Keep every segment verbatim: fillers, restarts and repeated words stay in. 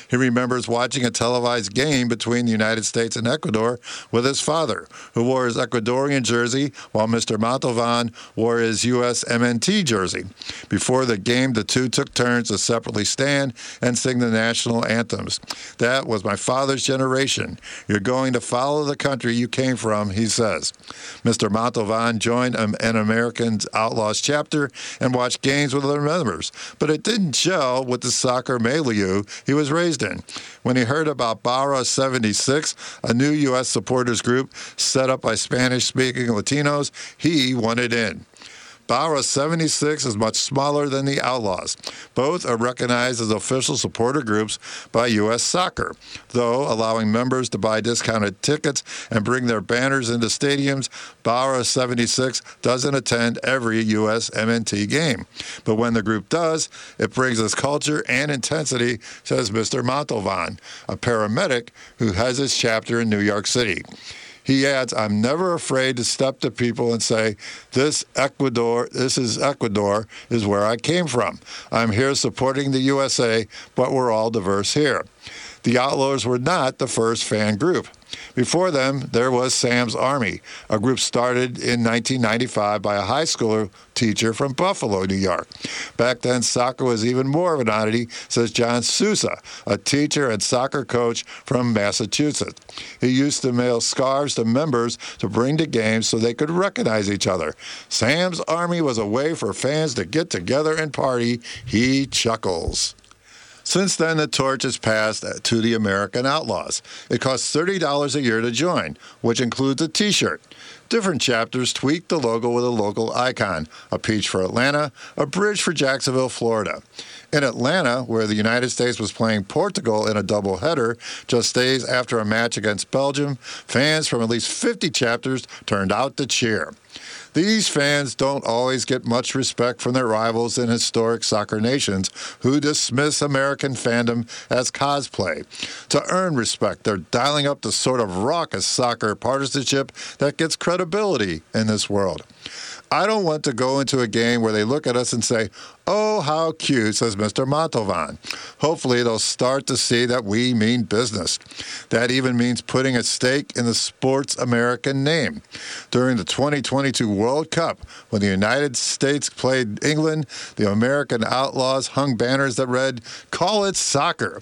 He remembers watching a televised game between the United States and Ecuador with his father, who wore his Ecuadorian jersey while Mister Montalvan wore his U S M N T jersey. Before the game, the two took turns to separately stand and sing the national anthems. That was my father's generation. You're going to follow the country you came from, he says. Mister Montalvan joined an American Outlaws chapter and watched games with other members, but it didn't gel with the soccer milieu he was raised in. When he heard about Barra seventy-six, a new U S supporters group set up by Spanish-speaking Latinos, he wanted in. Barra seventy-six is much smaller than the Outlaws. Both are recognized as official supporter groups by U S Soccer, though allowing members to buy discounted tickets and bring their banners into stadiums. Barra seventy-six doesn't attend every U S M N T game. But when the group does, it brings us culture and intensity, says Mister Montalvan, a paramedic who has his chapter in New York City. He adds, I'm never afraid to step to people and say, this Ecuador, this is Ecuador, is where I came from. I'm here supporting the U S A, but we're all diverse here. The Outlaws were not the first fan group. Before them, there was Sam's Army, a group started in nineteen ninety-five by a high school teacher from Buffalo, New York. Back then, soccer was even more of an oddity, says John Sousa, a teacher and soccer coach from Massachusetts. He used to mail scarves to members to bring to games so they could recognize each other. Sam's Army was a way for fans to get together and party, he chuckles. Since then, the torch has passed to the American Outlaws. It costs thirty dollars a year to join, which includes a T-shirt. Different chapters tweak the logo with a local icon, a peach for Atlanta, a bridge for Jacksonville, Florida. In Atlanta, where the United States was playing Portugal in a doubleheader just days after a match against Belgium, fans from at least fifty chapters turned out to cheer. These fans don't always get much respect from their rivals in historic soccer nations who dismiss American fandom as cosplay. To earn respect, they're dialing up the sort of raucous soccer partisanship that gets credibility in this world. I don't want to go into a game where they look at us and say, oh, how cute, says Mister Montalvan. Hopefully, they'll start to see that we mean business. That even means putting a stake in the sport's American name. During the twenty twenty-two World Cup, when the United States played England, the American Outlaws hung banners that read, call it soccer.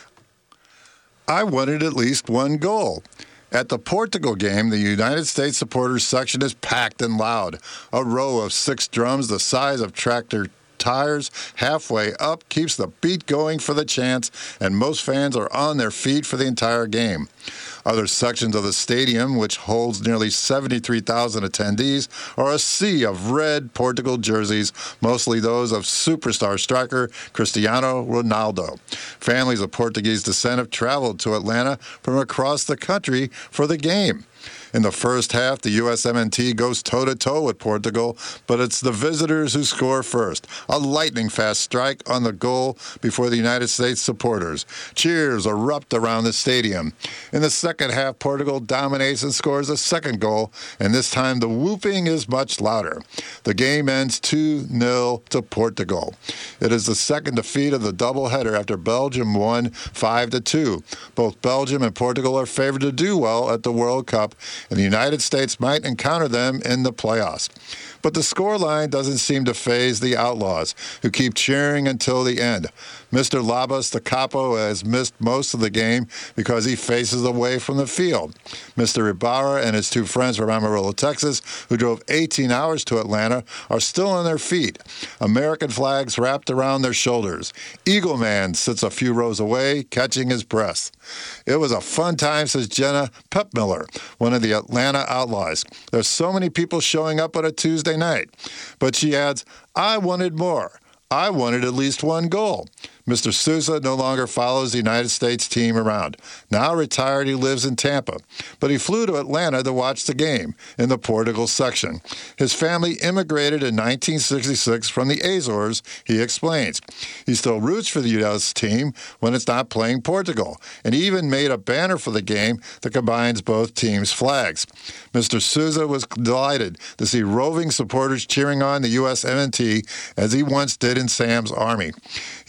I wanted at least one goal. At the Portugal game, the United States supporters section is packed and loud. A row of six drums the size of tractor tires halfway up keeps the beat going for the chants, and most fans are on their feet for the entire game. Other sections of the stadium, which holds nearly seventy-three thousand attendees, are a sea of red Portugal jerseys, mostly those of superstar striker Cristiano Ronaldo. Families of Portuguese descent have traveled to Atlanta from across the country for the game. In the first half, the U S M N T goes toe-to-toe with Portugal, but it's the visitors who score first. A lightning-fast strike on the goal before the United States supporters. Cheers erupt around the stadium. In the second half, Portugal dominates and scores a second goal, and this time the whooping is much louder. The game ends two nil to Portugal. It is the second defeat of the doubleheader after Belgium won five to two. Both Belgium and Portugal are favored to do well at the World Cup, and the United States might encounter them in the playoffs. But the scoreline doesn't seem to faze the Outlaws, who keep cheering until the end. Mister Labas, the capo, has missed most of the game because he faces away from the field. Mister Ibarra and his two friends from Amarillo, Texas, who drove eighteen hours to Atlanta, are still on their feet, American flags wrapped around their shoulders. Eagle Man sits a few rows away, catching his breath. It was a fun time, says Jenna Pepmiller, one of the Atlanta Outlaws. There's so many people showing up on a Tuesday night. But she adds, I wanted more. I wanted at least one goal. Mister Sousa no longer follows the United States team around. Now retired, he lives in Tampa. But he flew to Atlanta to watch the game in the Portugal section. His family immigrated in nineteen sixty-six from the Azores, he explains. He still roots for the U S team when it's not playing Portugal, and he even made a banner for the game that combines both teams' flags. Mister Sousa was delighted to see roving supporters cheering on the U S M N T as he once did in Sam's Army. He also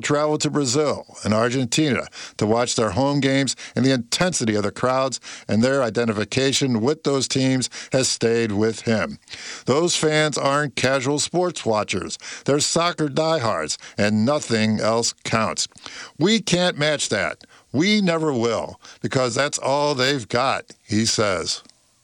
traveled to Brazil and Argentina to watch their home games, and the intensity of the crowds and their identification with those teams has stayed with him. Those fans aren't casual sports watchers. They're soccer diehards, and nothing else counts. We can't match that. We never will, because that's all they've got, he says.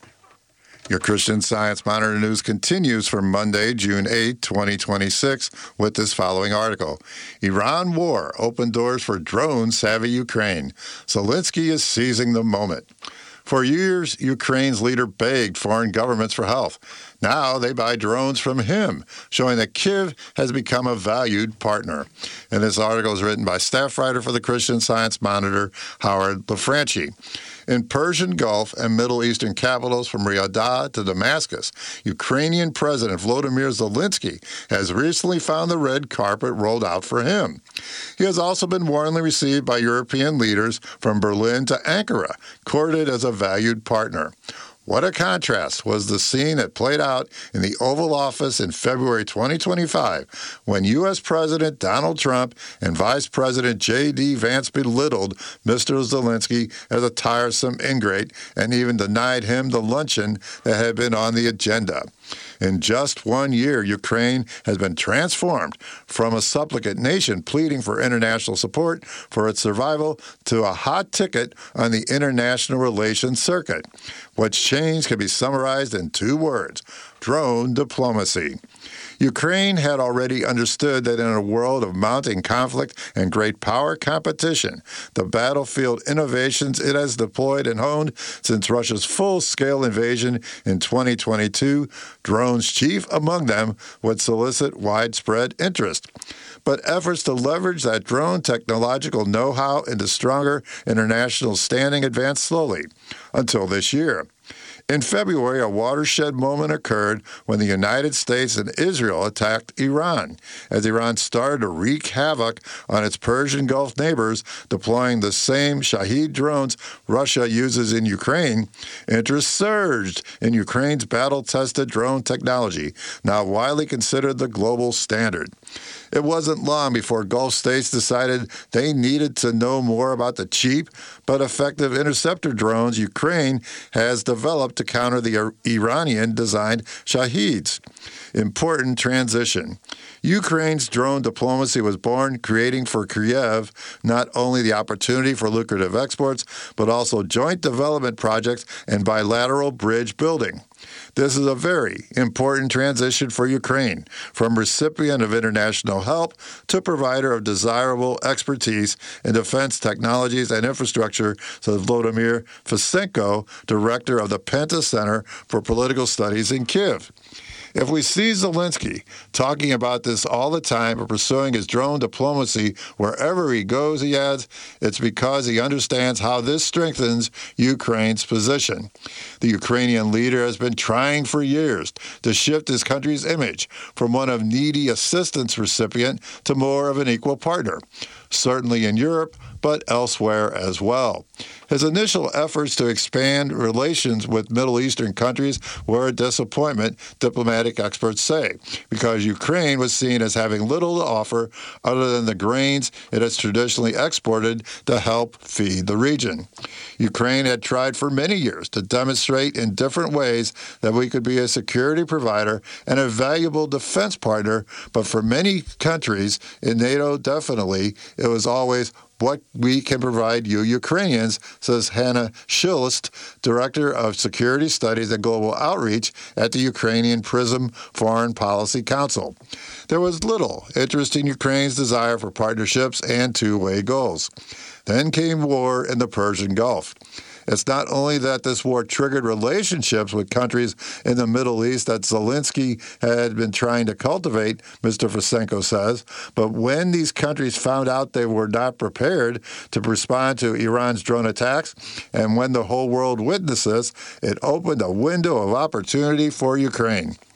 Your Christian Science Monitor news continues for Monday, June eighth, twenty twenty-six, with this following article. Iran war opened doors for drone-savvy Ukraine. Zelensky is seizing the moment. For years, Ukraine's leader begged foreign governments for help. Now they buy drones from him, showing that Kyiv has become a valued partner. And this article is written by staff writer for the Christian Science Monitor, Howard LaFranchi. In Persian Gulf and Middle Eastern capitals from Riyadh to Damascus, Ukrainian President Volodymyr Zelensky has recently found the red carpet rolled out for him. He has also been warmly received by European leaders from Berlin to Ankara, courted as a valued partner. What a contrast was the scene that played out in the Oval Office in February twenty twenty-five when U S. President Donald Trump and Vice President J D. Vance belittled Mister Zelensky as a tiresome ingrate and even denied him the luncheon that had been on the agenda. In just one year, Ukraine has been transformed from a supplicant nation pleading for international support for its survival to a hot ticket on the international relations circuit. What's changed can be summarized in two words: drone diplomacy. Ukraine had already understood that in a world of mounting conflict and great power competition, the battlefield innovations it has deployed and honed since Russia's full-scale invasion in twenty twenty-two, drones chief among them, would solicit widespread interest. But efforts to leverage that drone technological know-how into stronger international standing advanced slowly, until this year. In February, a watershed moment occurred when the United States and Israel attacked Iran, as Iran started to wreak havoc on its Persian Gulf neighbors, deploying the same Shahed drones Russia uses in Ukraine. Interest surged in Ukraine's battle-tested drone technology, now widely considered the global standard. It wasn't long before Gulf states decided they needed to know more about the cheap but effective interceptor drones Ukraine has developed to counter the Iranian-designed Shaheds. Important transition. Ukraine's drone diplomacy was born, creating for Kyiv not only the opportunity for lucrative exports, but also joint development projects and bilateral bridge building. This is a very important transition for Ukraine, from recipient of international help to provider of desirable expertise in defense technologies and infrastructure, says Volodymyr Fesenko, director of the Penta Center for Political Studies in Kyiv. If we see Zelensky talking about this all the time or pursuing his drone diplomacy wherever he goes, he adds, it's because he understands how this strengthens Ukraine's position. The Ukrainian leader has been trying for years to shift his country's image from one of needy assistance recipient to more of an equal partner, certainly in Europe, but elsewhere as well. His initial efforts to expand relations with Middle Eastern countries were a disappointment, diplomatic experts say, because Ukraine was seen as having little to offer other than the grains it has traditionally exported to help feed the region. Ukraine had tried for many years to demonstrate in different ways that we could be a security provider and a valuable defense partner, but for many countries, in NATO definitely, it was always what we can provide you Ukrainians, says Hannah Shilst, Director of Security Studies and Global Outreach at the Ukrainian PRISM Foreign Policy Council. There was little interest in Ukraine's desire for partnerships and two-way goals. Then came war in the Persian Gulf. It's not only that this war triggered relationships with countries in the Middle East that Zelensky had been trying to cultivate, Mister Fesenko says, but when these countries found out they were not prepared to respond to Iran's drone attacks, and when the whole world witnessed this, it opened a window of opportunity for Ukraine.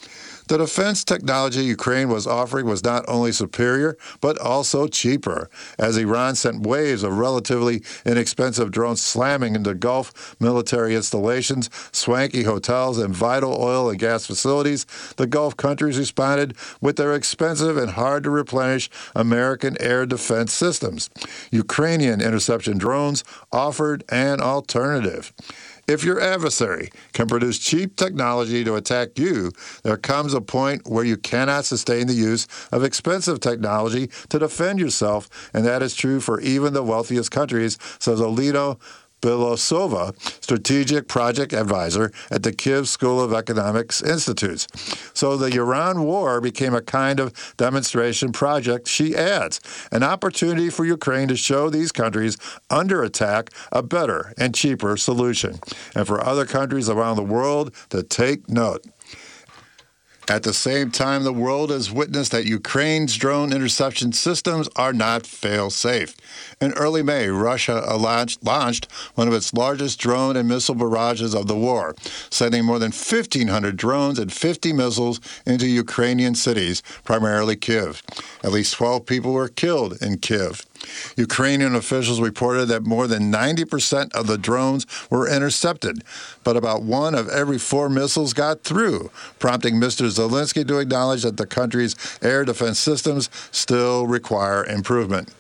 The defense technology Ukraine was offering was not only superior, but also cheaper, as Iran sent waves of relatively inexpensive drones slamming into Gulf military installations, swanky hotels, and vital oil and gas facilities. The Gulf countries responded with their expensive and hard-to-replenish American air defense systems. Ukrainian interception drones offered an alternative. If your adversary can produce cheap technology to attack you, there comes a point where you cannot sustain the use of expensive technology to defend yourself, and that is true for even the wealthiest countries, says Alina Bilosova, strategic project advisor at the Kyiv School of Economics Institutes. So the Iran war became a kind of demonstration project, she adds, an opportunity for Ukraine to show these countries under attack a better and cheaper solution, and for other countries around the world to take note. At the same time, the world has witnessed that Ukraine's drone interception systems are not fail-safe. In early May, Russia launched one of its largest drone and missile barrages of the war, sending more than fifteen hundred drones and fifty missiles into Ukrainian cities, primarily Kyiv. At least twelve people were killed in Kyiv. Ukrainian officials reported that more than ninety percent of the drones were intercepted, but about one of every four missiles got through, prompting Mister Zelensky to acknowledge that the country's air defense systems still require improvement.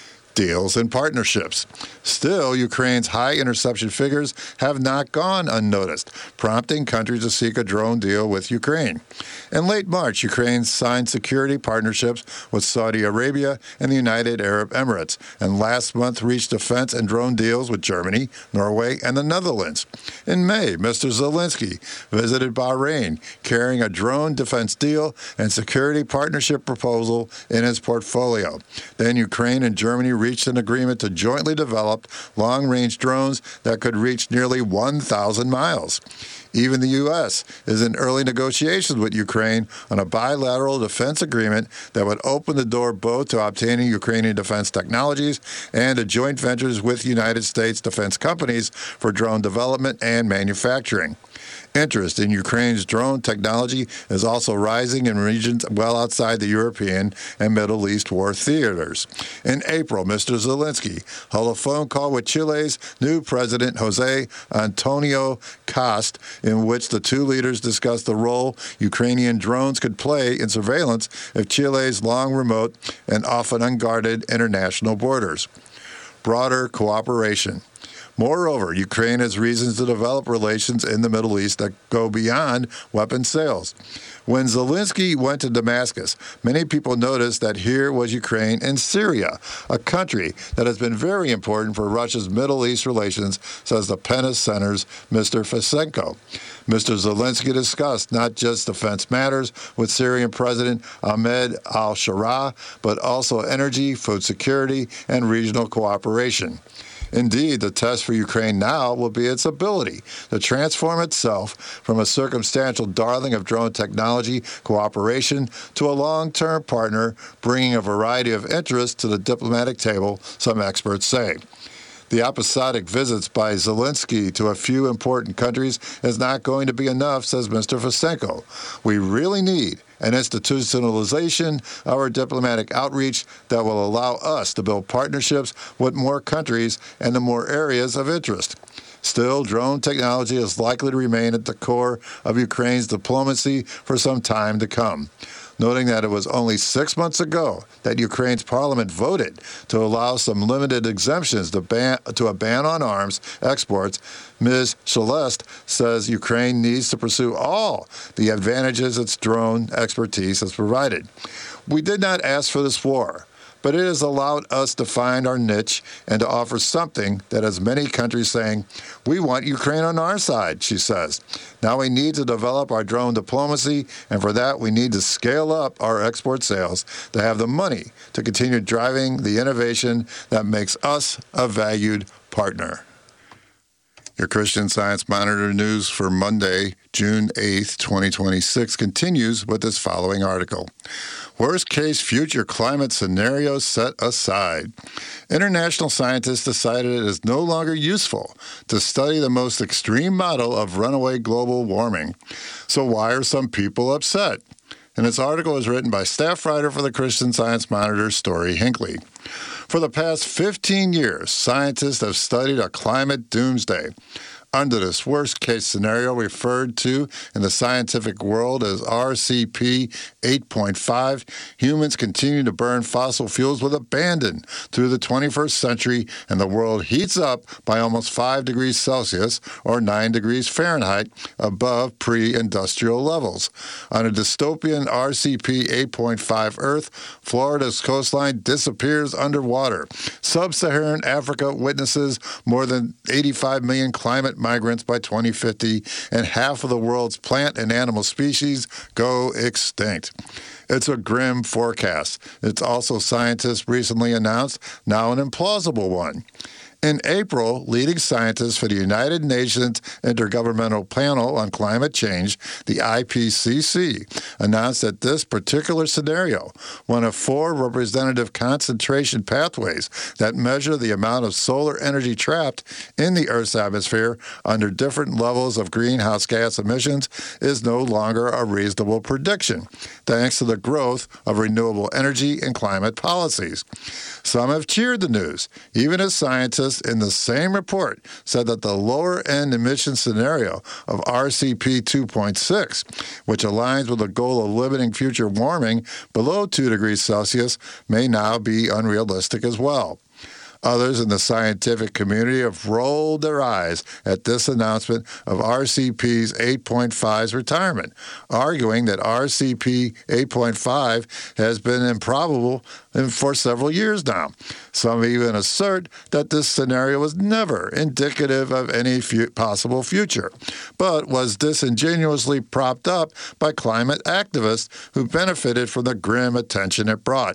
Deals and partnerships. Still, Ukraine's high interception figures have not gone unnoticed, prompting countries to seek a drone deal with Ukraine. In late March, Ukraine signed security partnerships with Saudi Arabia and the United Arab Emirates, and last month reached defense and drone deals with Germany, Norway, and the Netherlands. In May, Mister Zelensky visited Bahrain, carrying a drone defense deal and security partnership proposal in his portfolio. Then Ukraine and Germany reached an agreement to jointly develop long-range drones that could reach nearly one thousand miles. Even the U S is in early negotiations with Ukraine on a bilateral defense agreement that would open the door both to obtaining Ukrainian defense technologies and to joint ventures with United States defense companies for drone development and manufacturing. Interest in Ukraine's drone technology is also rising in regions well outside the European and Middle East war theaters. In April, Mister Zelensky held a phone call with Chile's new president, Jose Antonio Cast, in which the two leaders discussed the role Ukrainian drones could play in surveillance of Chile's long remote and often unguarded international borders. Broader cooperation. Moreover, Ukraine has reasons to develop relations in the Middle East that go beyond weapon sales. When Zelensky went to Damascus, many people noticed that here was Ukraine and Syria, a country that has been very important for Russia's Middle East relations, says the Penna Center's Mister Fesenko. Mister Zelensky discussed not just defense matters with Syrian President Ahmed al-Shara, but also energy, food security, and regional cooperation. Indeed, the test for Ukraine now will be its ability to transform itself from a circumstantial darling of drone technology cooperation to a long-term partner, bringing a variety of interests to the diplomatic table, some experts say. The episodic visits by Zelensky to a few important countries is not going to be enough, says Mister Fesenko. We really need an institutionalization of our diplomatic outreach that will allow us to build partnerships with more countries and in more areas of interest. Still, drone technology is likely to remain at the core of Ukraine's diplomacy for some time to come. Noting that it was only six months ago that Ukraine's parliament voted to allow some limited exemptions to, ban, to a ban on arms exports, Miz Celeste says Ukraine needs to pursue all the advantages its drone expertise has provided. We did not ask for this war, but it has allowed us to find our niche and to offer something that has many countries saying, we want Ukraine on our side, she says. Now we need to develop our drone diplomacy, and for that we need to scale up our export sales to have the money to continue driving the innovation that makes us a valued partner. Your Christian Science Monitor news for Monday, June eighth, twenty twenty-six continues with this following article. Worst-case future climate scenarios set aside. International scientists decided it is no longer useful to study the most extreme model of runaway global warming. So why are some people upset? And this article is written by staff writer for the Christian Science Monitor, Story Hinckley. For the past fifteen years, scientists have studied a climate doomsday. Under this worst-case scenario referred to in the scientific world as R C P eight point five, humans continue to burn fossil fuels with abandon through the twenty-first century, and the world heats up by almost five degrees Celsius, or nine degrees Fahrenheit, above pre-industrial levels. On a dystopian R C P eight point five Earth, Florida's coastline disappears underwater. Sub-Saharan Africa witnesses more than eighty-five million climate migrants by twenty fifty, and half of the world's plant and animal species go extinct. It's a grim forecast. It's also, scientists recently announced, now an implausible one. In April, leading scientists for the United Nations Intergovernmental Panel on Climate Change, the I P C C, announced that this particular scenario, one of four representative concentration pathways that measure the amount of solar energy trapped in the Earth's atmosphere under different levels of greenhouse gas emissions, is no longer a reasonable prediction, thanks to the growth of renewable energy and climate policies. Some have cheered the news, even as scientists in the same report said that the lower-end emission scenario of R C P two point six, which aligns with the goal of limiting future warming below two degrees Celsius, may now be unrealistic as well. Others in the scientific community have rolled their eyes at this announcement of R C P's eight point five's retirement, arguing that R C P eight point five has been improbable for several years now. Some even assert that this scenario was never indicative of any fu- possible future, but was disingenuously propped up by climate activists who benefited from the grim attention it brought.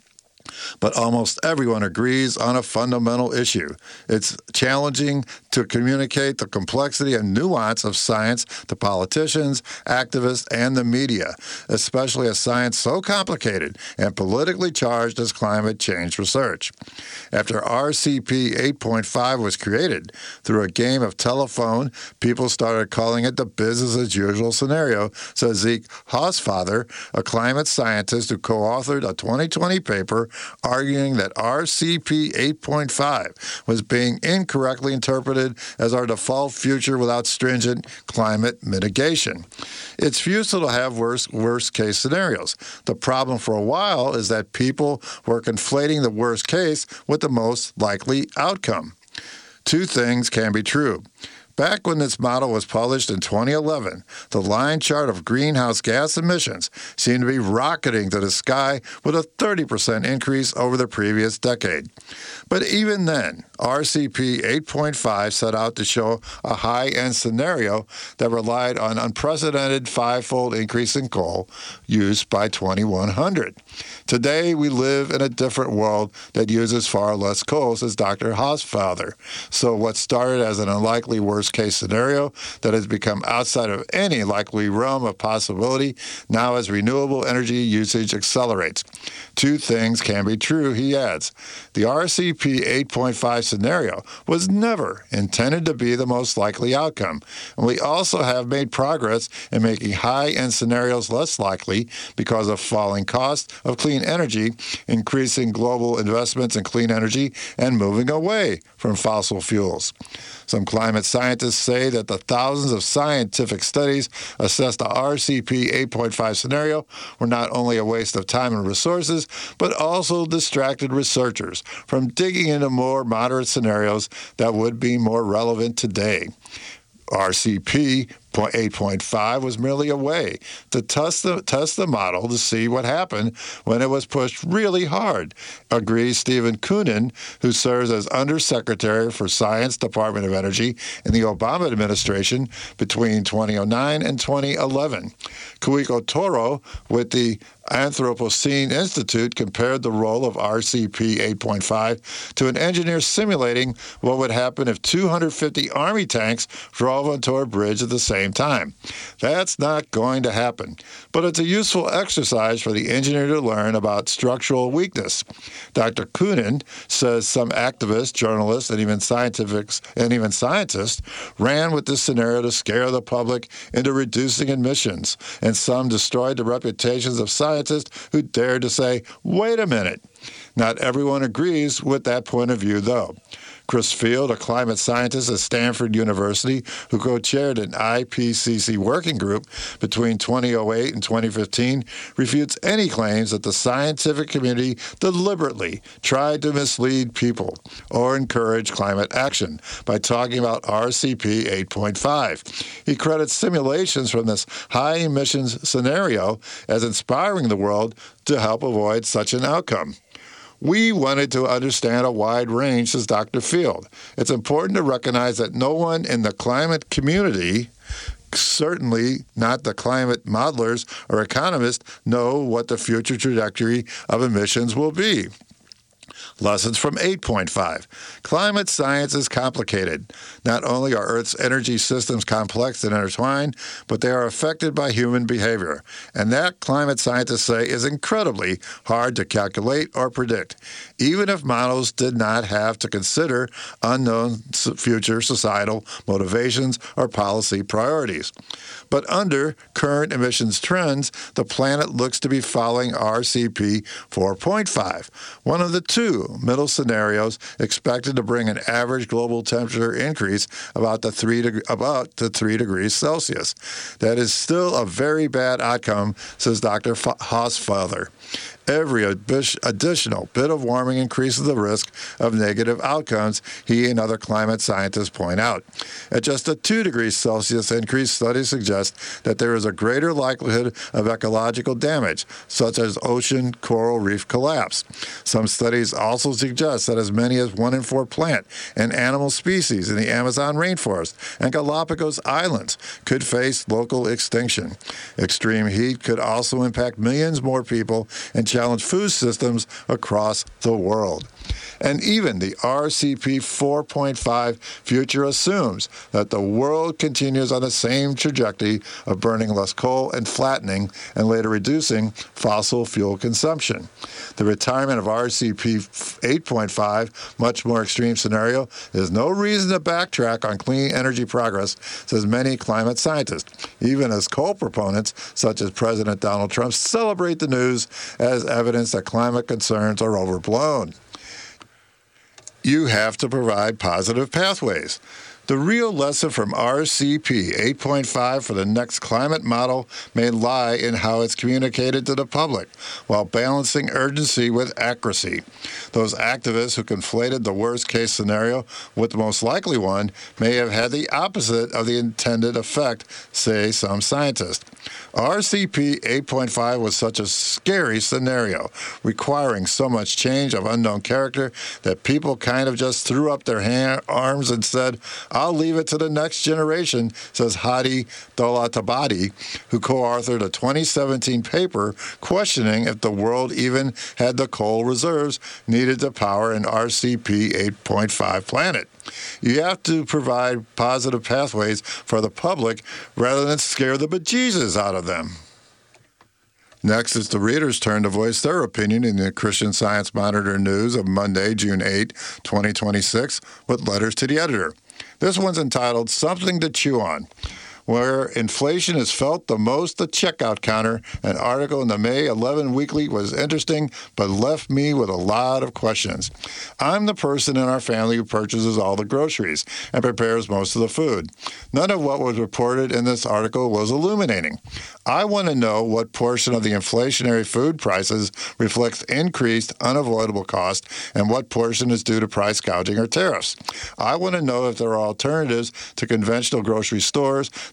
But almost everyone agrees on a fundamental issue. It's challenging to communicate the complexity and nuance of science to politicians, activists, and the media, especially a science so complicated and politically charged as climate change research. After R C P eight point five was created, through a game of telephone, people started calling it the business-as-usual scenario, says Zeke Hausfather, a climate scientist who co-authored a twenty twenty paper arguing that R C P eight point five was being incorrectly interpreted as our default future without stringent climate mitigation. It's futile to have worst, worst case scenarios. The problem for a while is that people were conflating the worst case with the most likely outcome. Two things can be true. Back when this model was published in twenty eleven, the line chart of greenhouse gas emissions seemed to be rocketing to the sky with a thirty percent increase over the previous decade. But even then, R C P eight point five set out to show a high-end scenario that relied on unprecedented five-fold increase in coal use by twenty-one hundred. Today, we live in a different world that uses far less coal, says Doctor Hausfather. So what started as an unlikely worst-case scenario that has become outside of any likely realm of possibility now as renewable energy usage accelerates. Two things can be true, he adds. The R C P eight point five scenario was never intended to be the most likely outcome, and we also have made progress in making high-end scenarios less likely because of falling costs of clean energy, increasing global investments in clean energy, and moving away from fossil fuels. Some climate scientists say that the thousands of scientific studies assess the R C P eight point five scenario were not only a waste of time and resources, but also distracted researchers from digging into more moderate scenarios that would be more relevant today. R C P eight point five was merely a way to test the, test the model to see what happened when it was pushed really hard, agrees Stephen Koonin, who serves as Undersecretary for Science, Department of Energy in the Obama administration between twenty oh nine and twenty eleven. Kuiko Toro with the Anthropocene Institute compared the role of R C P eight point five to an engineer simulating what would happen if two hundred fifty Army tanks drove onto a bridge at the same time. That's not going to happen, but it's a useful exercise for the engineer to learn about structural weakness. Doctor Koonin says some activists, journalists, and even scientifics and even scientists ran with this scenario to scare the public into reducing emissions, and some destroyed the reputations of scientists who dared to say, wait a minute. Not everyone agrees with that point of view, though. Chris Field, a climate scientist at Stanford University who co-chaired an I P C C working group between two thousand eight and twenty fifteen, refutes any claims that the scientific community deliberately tried to mislead people or encourage climate action by talking about R C P eight point five. He credits simulations from this high emissions scenario as inspiring the world to help avoid such an outcome. We wanted to understand a wide range, says Doctor Field. It's important to recognize that no one in the climate community, certainly not the climate modelers or economists, know what the future trajectory of emissions will be. Lessons from eight point five. Climate science is complicated. Not only are Earth's energy systems complex and intertwined, but they are affected by human behavior. And that, climate scientists say, is incredibly hard to calculate or predict, even if models did not have to consider unknown future societal motivations or policy priorities. But under current emissions trends, the planet looks to be following R C P four point five, one of the two middle scenarios expected to bring an average global temperature increase about to three deg- about to three degrees Celsius. That is still a very bad outcome, says Doctor F- Hausfelder. Every additional bit of warming increases the risk of negative outcomes, he and other climate scientists point out. At just a two degrees Celsius increase, studies suggest that there is a greater likelihood of ecological damage, such as ocean coral reef collapse. Some studies also suggest that as many as one in four plant and animal species in the Amazon rainforest and Galapagos Islands could face local extinction. Extreme heat could also impact millions more people and challenge food systems across the world. And even the R C P four point five future assumes that the world continues on the same trajectory of burning less coal and flattening and later reducing fossil fuel consumption. The retirement of R C P eight point five, much more extreme scenario, is no reason to backtrack on clean energy progress, says many climate scientists, even as coal proponents, such as President Donald Trump, celebrate the news as evidence that climate concerns are overblown. You have to provide positive pathways. The real lesson from R C P eight point five for the next climate model may lie in how it's communicated to the public, while balancing urgency with accuracy. Those activists who conflated the worst-case scenario with the most likely one may have had the opposite of the intended effect, say some scientists. R C P eight point five was such a scary scenario, requiring so much change of unknown character that people kind of just threw up their hand, arms and said, I'll leave it to the next generation, says Hadi Dolatabadi, who co-authored a twenty seventeen paper questioning if the world even had the coal reserves needed to power an R C P eight point five planet. You have to provide positive pathways for the public rather than scare the bejesus out of them. Next, it's the reader's turn to voice their opinion in the Christian Science Monitor News of Monday, June eighth, twenty twenty-six, with letters to the editor. This one's entitled Something to Chew On. Where inflation is felt the most, the checkout counter. An article in the May eleventh Weekly was interesting, but left me with a lot of questions. I'm the person in our family who purchases all the groceries and prepares most of the food. None of what was reported in this article was illuminating. I want to know what portion of the inflationary food prices reflects increased, unavoidable cost, and what portion is due to price gouging or tariffs. I want to know if there are alternatives to conventional grocery stores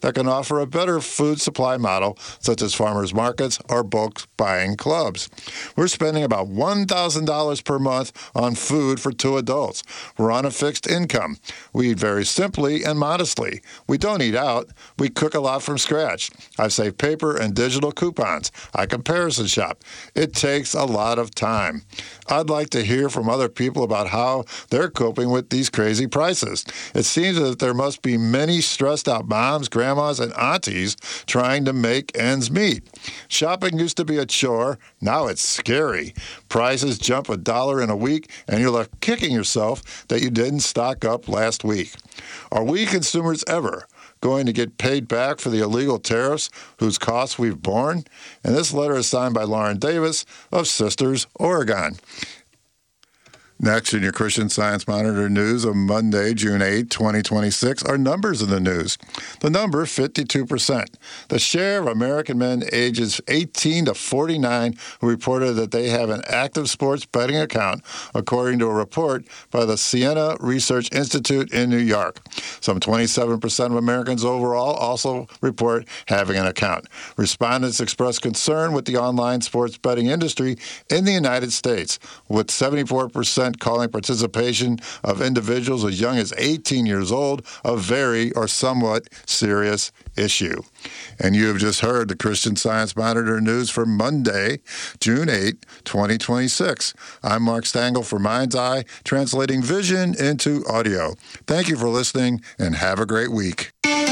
that can offer a better food supply model, such as farmers markets or bulk buying clubs. We're spending about one thousand dollars per month on food for two adults. We're on a fixed income. We eat very simply and modestly. We don't eat out. We cook a lot from scratch. I've saved paper and digital coupons. I comparison shop. It takes a lot of time. I'd like to hear from other people about how they're coping with these crazy prices. It seems that there must be many stressed out moms, grandmas, and aunties trying to make ends meet. Shopping used to be a chore. Now it's scary. Prices jump a dollar in a week, and you're left kicking yourself that you didn't stock up last week. Are we consumers ever going to get paid back for the illegal tariffs whose costs we've borne? And this letter is signed by Lauren Davis of Sisters, Oregon. Next, in your Christian Science Monitor news of Monday, June eighth, twenty twenty-six, are numbers in the news. The number, fifty-two percent. The share of American men ages eighteen to forty-nine who reported that they have an active sports betting account, according to a report by the Siena Research Institute in New York. Some twenty-seven percent of Americans overall also report having an account. Respondents expressed concern with the online sports betting industry in the United States, with seventy-four percent calling participation of individuals as young as eighteen years old a very or somewhat serious issue. And you have just heard the Christian Science Monitor news for Monday, June eighth, twenty twenty-six. I'm Mark Stangl for Mind's Eye, translating vision into audio. Thank you for listening, and have a great week.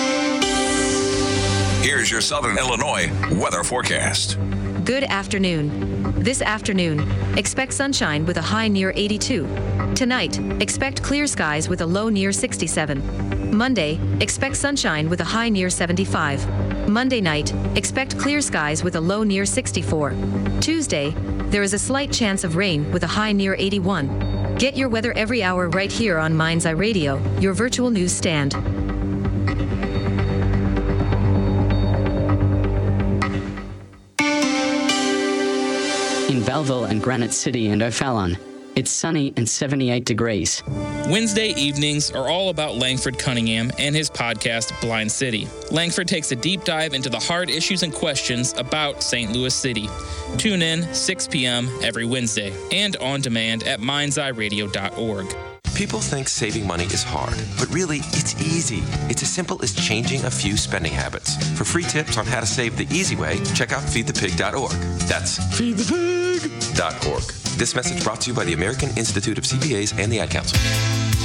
Here's your Southern Illinois weather forecast. Good afternoon. This afternoon, expect sunshine with a high near eighty-two. Tonight, expect clear skies with a low near sixty-seven. Monday, expect sunshine with a high near seventy-five. Monday night, expect clear skies with a low near sixty-four. Tuesday, there is a slight chance of rain with a high near eighty-one. Get your weather every hour right here on Mind's Eye Radio, your virtual news stand. In Belleville and Granite City and O'Fallon, it's sunny and seventy-eight degrees. Wednesday evenings are all about Langford Cunningham and his podcast, Blind City. Langford takes a deep dive into the hard issues and questions about Saint Louis City. Tune in six p.m. every Wednesday and on demand at minds eye radio dot org. People think saving money is hard, but really, it's easy. It's as simple as changing a few spending habits. For free tips on how to save the easy way, check out feed the pig dot org. That's feed the pig dot org. This message brought to you by the American Institute of C P As and the Ad Council.